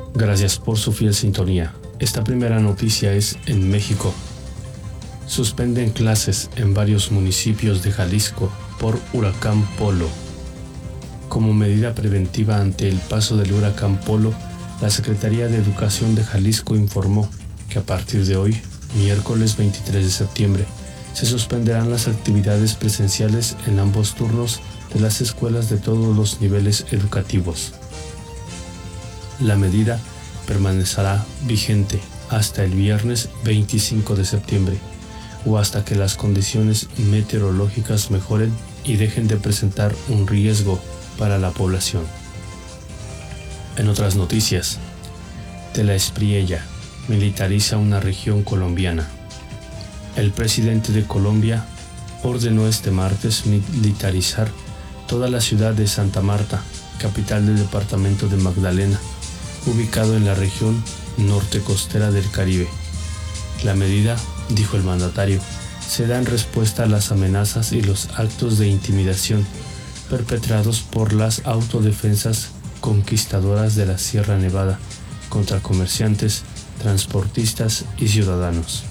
Gracias por su fiel sintonía. Esta primera noticia es en México. Suspenden clases en varios municipios de Jalisco por huracán Polo. Como medida preventiva ante el paso del huracán Polo, la Secretaría de Educación de Jalisco informó que a partir de hoy, miércoles 23 de septiembre, se suspenderán las actividades presenciales en ambos turnos de las escuelas de todos los niveles educativos. La medida permanecerá vigente hasta el viernes 25 de septiembre o hasta que las condiciones meteorológicas mejoren y dejen de presentar un riesgo para la población. En otras noticias, Tela Espriella militariza una región colombiana. El presidente de Colombia ordenó este martes militarizar toda la ciudad de Santa Marta, capital del departamento de Magdalena, ubicado en la región norte costera del Caribe. La medida, dijo el mandatario, se da en respuesta a las amenazas y los actos de intimidación perpetrados por las autodefensas conquistadoras de la Sierra Nevada contra comerciantes, transportistas y ciudadanos.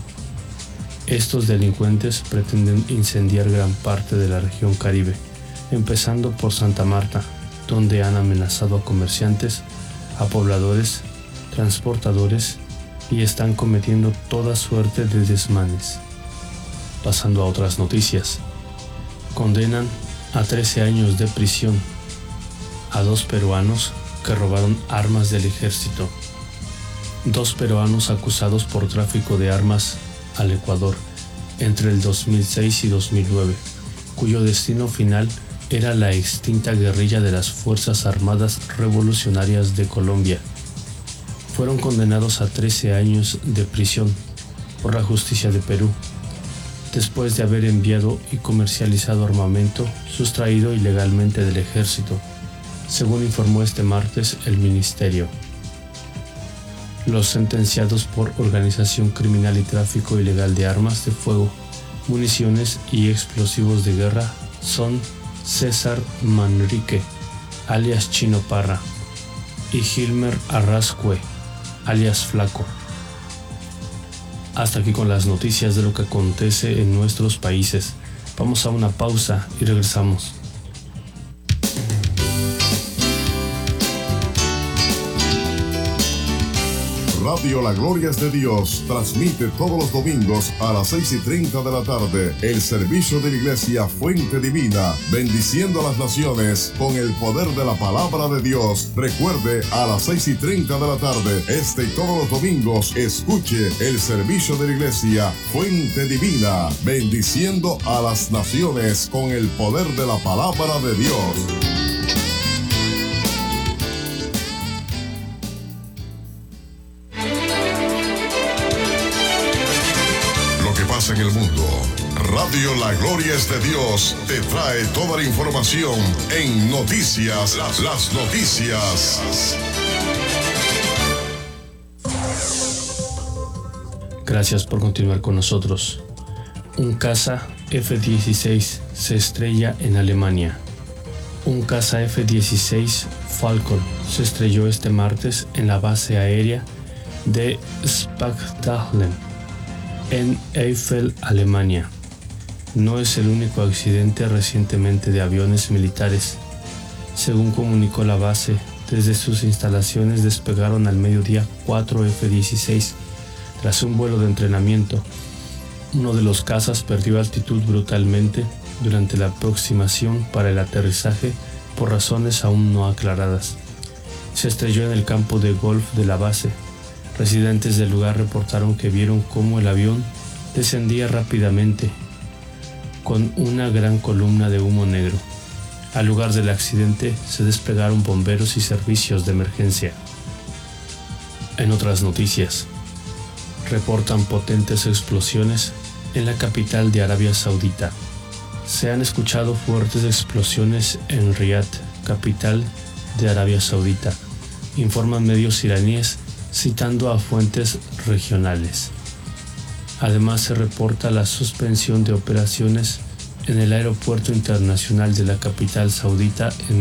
Estos delincuentes pretenden incendiar gran parte de la región Caribe, empezando por Santa Marta, donde han amenazado a comerciantes, a pobladores, transportadores y están cometiendo toda suerte de desmanes. Pasando a otras noticias, condenan a 13 años de prisión a 2 peruanos que robaron armas del ejército. 2 peruanos acusados por tráfico de armas al Ecuador entre el 2006 y 2009, cuyo destino final era la extinta guerrilla de las Fuerzas Armadas Revolucionarias de Colombia. Fueron condenados a 13 años de prisión por la justicia de Perú, después de haber enviado y comercializado armamento sustraído ilegalmente del ejército, según informó este martes el ministerio. Los sentenciados por organización criminal y tráfico ilegal de armas de fuego, municiones y explosivos de guerra son César Manrique, alias Chino Parra, y Gilmer Arrascue, alias Flaco. Hasta aquí con las noticias de lo que acontece en nuestros países. Vamos a una pausa y regresamos. Radio La Gloria es de Dios transmite todos los domingos a las 6:30 de la tarde el servicio de la Iglesia Fuente Divina, bendiciendo a las naciones con el poder de la palabra de Dios. Recuerde, a las 6:30 de la tarde, este y todos los domingos, escuche el servicio de la Iglesia Fuente Divina, bendiciendo a las naciones con el poder de la palabra de Dios. En el mundo, Radio La Gloria es de Dios te trae toda la información en noticias, las noticias. Gracias por continuar con nosotros. Un caza F-16 se estrella en Alemania. Un caza F-16 Falcon se estrelló este martes en la base aérea de Spachdahlem, en Eifel, Alemania. No es el único accidente recientemente de aviones militares. Según comunicó la base, desde sus instalaciones despegaron al mediodía 4 F-16 tras un vuelo de entrenamiento. Uno de los cazas perdió altitud brutalmente durante la aproximación para el aterrizaje por razones aún no aclaradas. Se estrelló en el campo de golf de la base. Residentes del lugar reportaron que vieron cómo el avión descendía rápidamente con una gran columna de humo negro. Al lugar del accidente se desplegaron bomberos y servicios de emergencia. En otras noticias, reportan potentes explosiones en la capital de Arabia Saudita. Se han escuchado fuertes explosiones en Riad, capital de Arabia Saudita, informan medios iraníes citando a fuentes regionales. Además, se reporta la suspensión de operaciones en el aeropuerto internacional de la capital saudita en